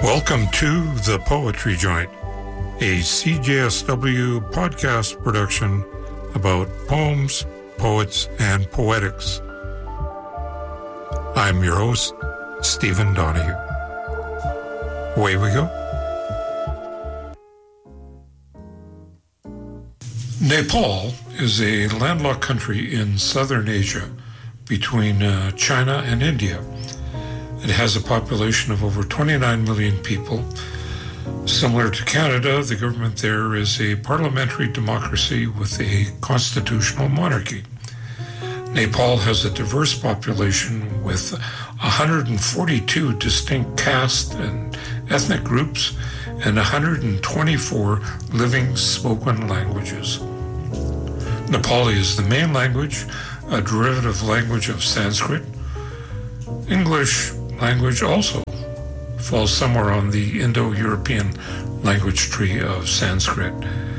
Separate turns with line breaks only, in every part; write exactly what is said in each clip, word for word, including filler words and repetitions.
Welcome to The Poetry Joint, a C J S W podcast production about poems, poets, and poetics. I'm your host, Stephen Donahue. Away we go. Nepal is a landlocked country in southern Asia between uh, China and India. It has a population of over twenty-nine million people. Similar to Canada, the government there is a parliamentary democracy with a constitutional monarchy. Nepal has a diverse population with one hundred forty-two distinct caste and ethnic groups and one hundred twenty-four living spoken languages. Nepali is the main language, a derivative language of Sanskrit. English language also falls somewhere on the Indo-European language tree of Sanskrit.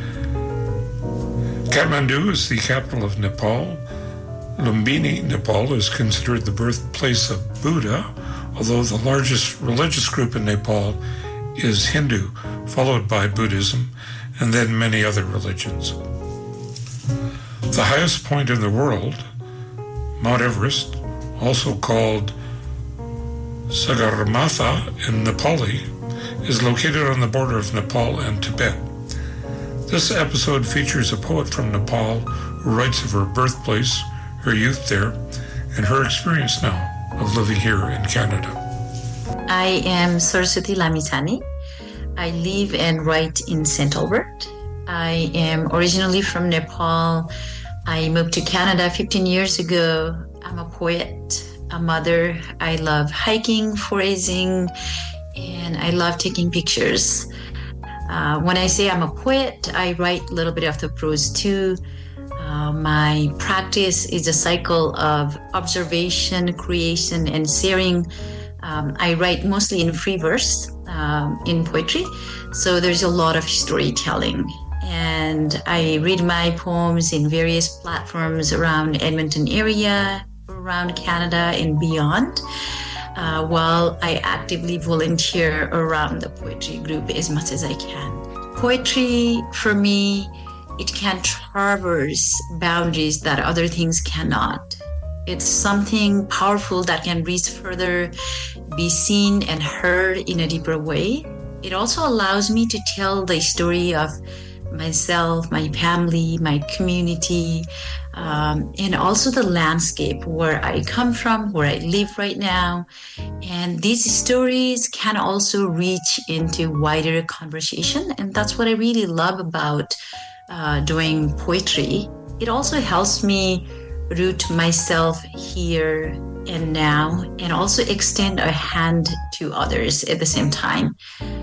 Kathmandu is the capital of Nepal. Lumbini, Nepal, is considered the birthplace of Buddha, although the largest religious group in Nepal is Hindu, followed by Buddhism, and then many other religions. The highest point in the world, Mount Everest, also called Sagarmatha in Nepali, is located on the border of Nepal and Tibet. This episode features a poet from Nepal who writes of her birthplace, her youth there, and her experience now of living here in Canada.
I am Saraswati Lamithani. I live and write in Saint Albert. I am originally from Nepal. I moved to Canada fifteen years ago. I'm a poet, a mother. I love hiking, foraging, and I love taking pictures. Uh, when I say I'm a poet, I write a little bit of the prose too. Uh, my practice is a cycle of observation, creation, and sharing. Um, I write mostly in free verse, um, in poetry, so there's a lot of storytelling. And I read my poems in various platforms around Edmonton area, around Canada and beyond, uh, while I actively volunteer around the poetry group as much as I can. Poetry, for me, it can traverse boundaries that other things cannot. It's something powerful that can reach further, be seen and heard in a deeper way. It also allows me to tell the story of myself, my family, my community, um, and also the landscape where I come from, where I live right now. And these stories can also reach into wider conversation. And that's what I really love about uh, doing poetry. It also helps me root myself here and now, and also extend a hand to others at the same time.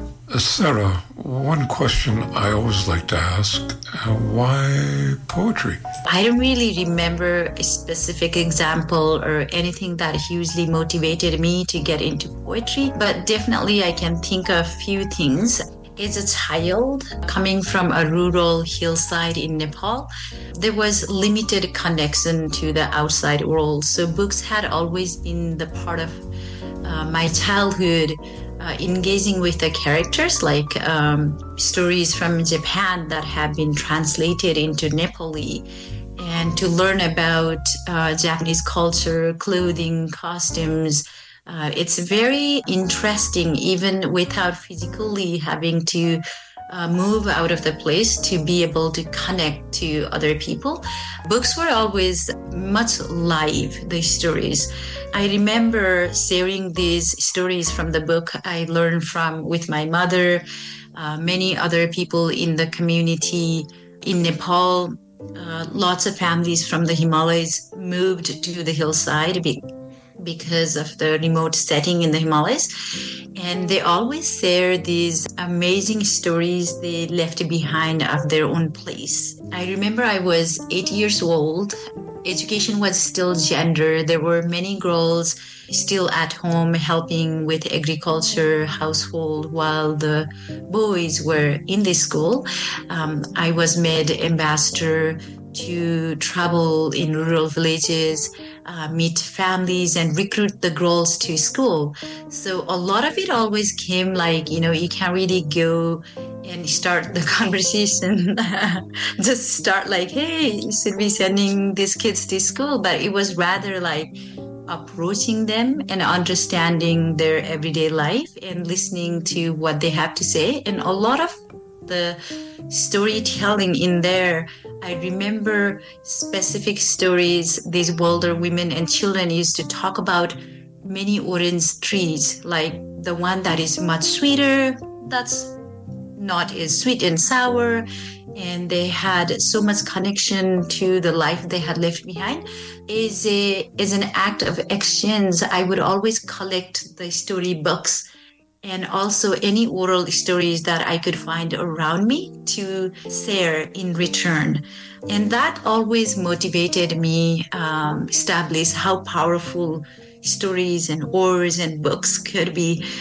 Sarah, one question I always like to ask, uh, why poetry?
I don't really remember a specific example or anything that hugely motivated me to get into poetry, but definitely I can think of a few things. As a child, coming from a rural hillside in Nepal, there was limited connection to the outside world. So books had always been the part of uh, my childhood, uh, engaging with the characters, like um, stories from Japan that have been translated into Nepali, and to learn about uh, Japanese culture, clothing, costumes. Uh, it's very interesting, even without physically having to uh, move out of the place, to be able to connect to other people. Books were always much live, the stories. I remember sharing these stories from the book I learned from with my mother, uh, many other people in the community in Nepal. Uh, lots of families from the Himalayas moved to the hillside because of the remote setting in the Himalayas. And they always share these amazing stories they left behind of their own place. I remember I was eight years old. Education was still gender. There were many girls still at home helping with agriculture, household, while the boys were in the school. Um, I was made ambassador to travel in rural villages, uh, meet families and recruit the girls to school. So a lot of it always came like, you know, you can't really go and start the conversation, just start like, hey, you should be sending these kids to school. But it was rather like approaching them and understanding their everyday life and listening to what they have to say. And a lot of the storytelling in there, I remember specific stories these older women and children used to talk about many orange trees, like the one that is much sweeter, that's not as sweet and sour, and they had so much connection to the life they had left behind. Is a is an act of exchange. I would always collect the story books and also any oral stories that I could find around me to share in return. And that always motivated me um, establish how powerful stories and words and books could be.